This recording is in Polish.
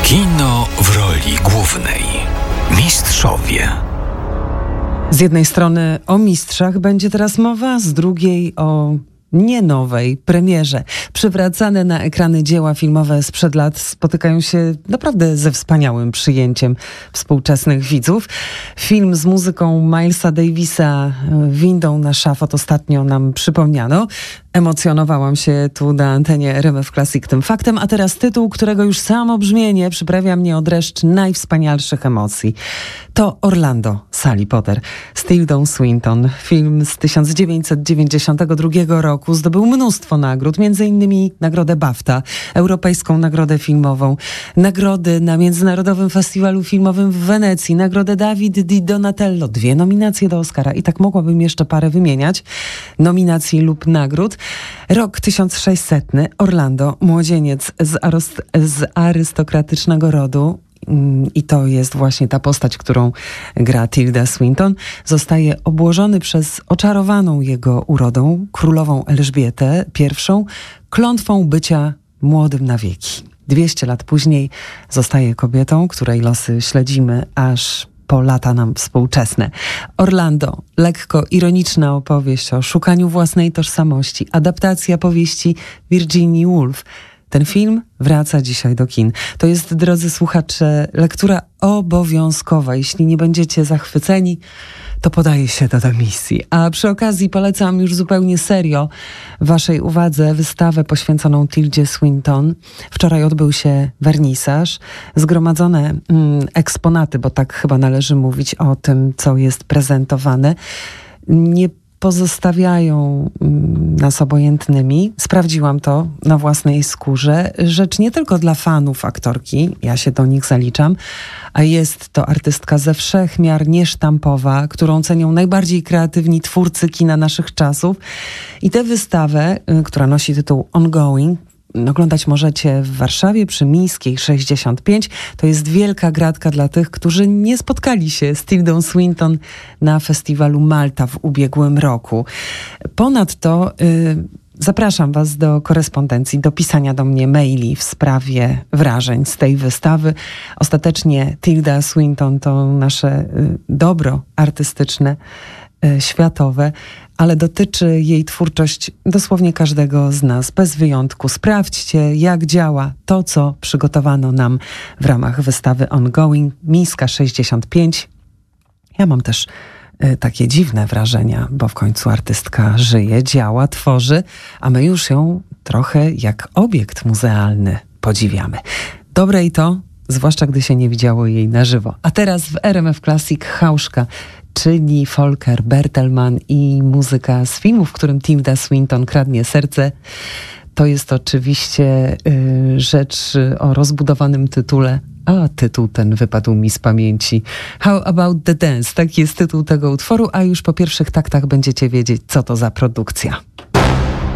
Kino w roli głównej. Mistrzowie. Z jednej strony o mistrzach będzie teraz mowa, z drugiej o nie nowej premierze. Przywracane na ekrany dzieła filmowe sprzed lat spotykają się naprawdę ze wspaniałym przyjęciem współczesnych widzów. Film z muzyką Milesa Davisa, Windą na szafot ostatnio nam przypomniano. Emocjonowałam się tu na antenie RMF Classic tym faktem, a teraz tytuł, którego już samo brzmienie przyprawia mnie o dreszcz najwspanialszych emocji. To Orlando Sally Potter z Tildą Swinton. Film z 1992 roku zdobył mnóstwo nagród, między innymi nagrodę BAFTA, Europejską Nagrodę Filmową, nagrody na Międzynarodowym Festiwalu Filmowym w Wenecji, nagrodę David di Donatello, 2 nominacje do Oscara i tak mogłabym jeszcze parę wymieniać nominacji lub nagród. Rok 1600, Orlando, młodzieniec z arystokratycznego rodu, i to jest właśnie ta postać, którą gra Tilda Swinton, zostaje obłożony przez oczarowaną jego urodą królową Elżbietę I klątwą bycia młodym na wieki. 200 lat później zostaje kobietą, której losy śledzimy aż po lata nam współczesne. Orlando, lekko ironiczna opowieść o szukaniu własnej tożsamości, adaptacja powieści Virginia Woolf. Ten film wraca dzisiaj do kin. To jest, drodzy słuchacze, lektura obowiązkowa. Jeśli nie będziecie zachwyceni, to podaję się do dymisji. A przy okazji polecam już zupełnie serio waszej uwadze wystawę poświęconą Tildzie Swinton. Wczoraj odbył się wernisaż. Zgromadzone eksponaty, bo tak chyba należy mówić o tym, co jest prezentowane, nie pozostawiają nas obojętnymi. Sprawdziłam to na własnej skórze. Rzecz nie tylko dla fanów aktorki, ja się do nich zaliczam, a jest to artystka ze wszech miar niesztampowa, którą cenią najbardziej kreatywni twórcy kina naszych czasów. I tę wystawę, która nosi tytuł Ongoing, oglądać możecie w Warszawie przy Mińskiej 65. To jest wielka gratka dla tych, którzy nie spotkali się z Tildą Swinton na festiwalu Malta w ubiegłym roku. Ponadto zapraszam was do korespondencji, do pisania do mnie maili w sprawie wrażeń z tej wystawy. Ostatecznie Tilda Swinton to nasze dobro artystyczne, światowe, ale dotyczy jej twórczość dosłownie każdego z nas, bez wyjątku. Sprawdźcie, jak działa to, co przygotowano nam w ramach wystawy Ongoing, Mińska 65. Ja mam też takie dziwne wrażenia, bo w końcu artystka żyje, działa, tworzy, a my już ją trochę jak obiekt muzealny podziwiamy. Dobre i to, zwłaszcza gdy się nie widziało jej na żywo. A teraz w RMF Classic Hauszka, czyli Volker Bertelmann i muzyka z filmu, w którym Tilda Swinton kradnie serce. To jest oczywiście rzecz o rozbudowanym tytule, a tytuł ten wypadł mi z pamięci. How About the Dance? Taki jest tytuł tego utworu, a już po pierwszych taktach będziecie wiedzieć, co to za produkcja.